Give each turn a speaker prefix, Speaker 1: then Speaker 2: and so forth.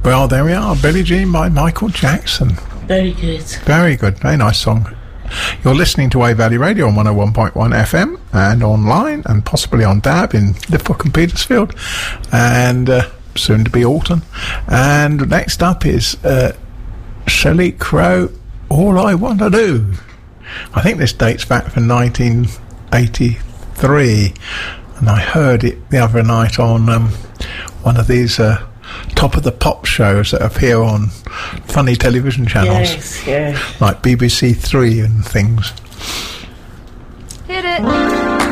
Speaker 1: Well, there we are. Billie Jean by Michael Jackson.
Speaker 2: Very good.
Speaker 1: Very good. Very nice song. You're listening to Wave Valley Radio on 101.1 FM and online and possibly on DAB in Liverpool and Petersfield and soon to be Alton. And next up is Shelley Crow, All I Want to Do. I think this dates back from 1983 and I heard it the other night on one of these Top of the Pop shows that appear on funny television channels.
Speaker 2: Yes.
Speaker 1: Like BBC Three and things.
Speaker 3: Hit it.